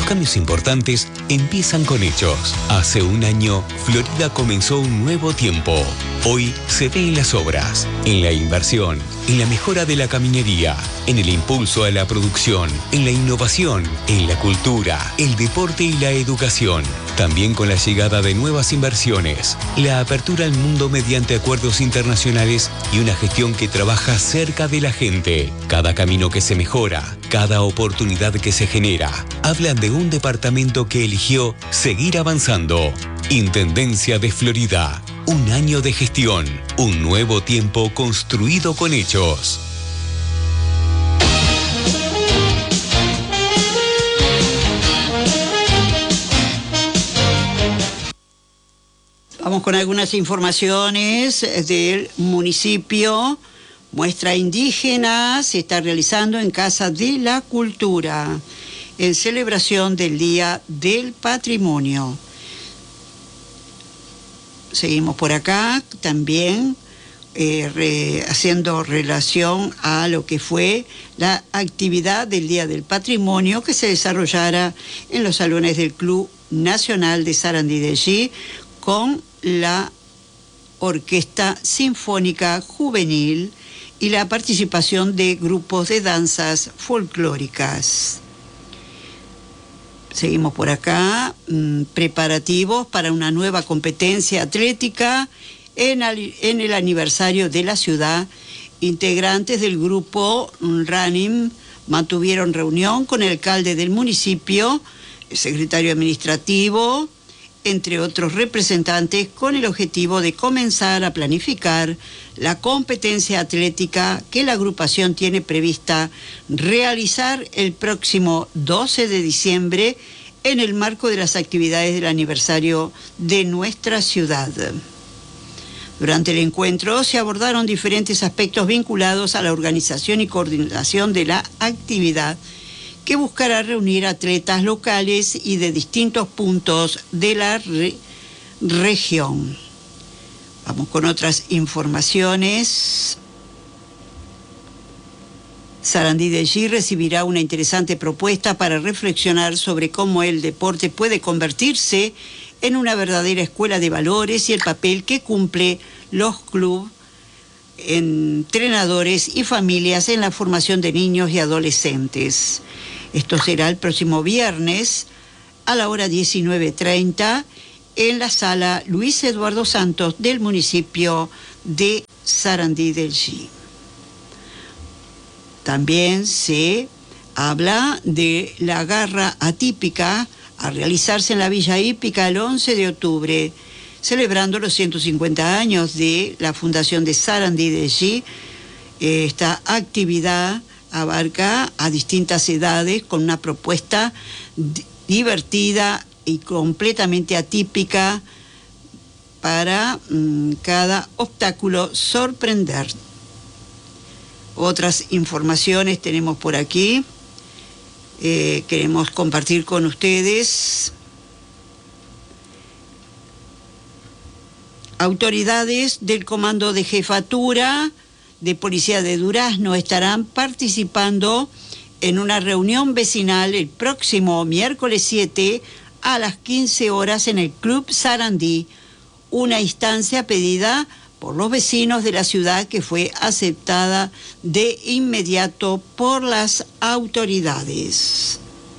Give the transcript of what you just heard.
cambios importantes empiezan con hechos. Hace un año, Florida comenzó un nuevo tiempo. Hoy se ve en las obras, en la inversión, en la mejora de la caminería, en el impulso a la producción, en la innovación, en la cultura, el deporte y la educación. También con la llegada de nuevas inversiones, la apertura al mundo mediante acuerdos internacionales y una gestión que trabaja cerca de la gente. Cada camino que se mejora, cada oportunidad que se genera, hablan de un departamento que eligió seguir avanzando. Intendencia de Florida. Un año de gestión. Un nuevo tiempo construido con hechos. Vamos con algunas informaciones del municipio. Muestra indígena se está realizando en Casa de la Cultura, en celebración del Día del Patrimonio. Seguimos por acá también haciendo relación a lo que fue la actividad del Día del Patrimonio que se desarrollara en los salones del Club Nacional de Sarandí de G con la Orquesta Sinfónica Juvenil y la participación de grupos de danzas folclóricas. Seguimos por acá, preparativos para una nueva competencia atlética en el aniversario de la ciudad. Integrantes del grupo Running mantuvieron reunión con el alcalde del municipio, el secretario administrativo, entre otros representantes, con el objetivo de comenzar a planificar la competencia atlética que la agrupación tiene prevista realizar el próximo 12 de diciembre en el marco de las actividades del aniversario de nuestra ciudad. Durante el encuentro se abordaron diferentes aspectos vinculados a la organización y coordinación de la actividad, que buscará reunir atletas locales y de distintos puntos de la región. Vamos con otras informaciones. Sarandí de G recibirá una interesante propuesta para reflexionar sobre cómo el deporte puede convertirse en una verdadera escuela de valores y el papel que cumple los clubes, entrenadores y familias en la formación de niños y adolescentes. Esto será el próximo viernes a la hora 19:30 en la sala Luis Eduardo Santos del municipio de Sarandí del G. También se habla de la garra atípica a realizarse en la Villa Hípica el 11 de octubre, celebrando los 150 años de la fundación de Sarandí del G. Esta actividad abarca a distintas edades con una propuesta divertida y completamente atípica para cada obstáculo sorprender. Otras informaciones tenemos por aquí. Queremos compartir con ustedes. Autoridades del Comando de Jefatura de Policía de Durazno estarán participando en una reunión vecinal el próximo miércoles 7 a las 15 horas en el Club Sarandí, una instancia pedida por los vecinos de la ciudad que fue aceptada de inmediato por las autoridades.